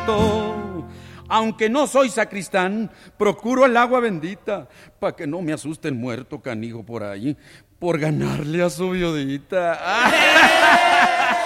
Aunque no soy sacristán, procuro el agua bendita, pa' que no me asuste el muerto canijo por ahí, por ganarle a su viudita.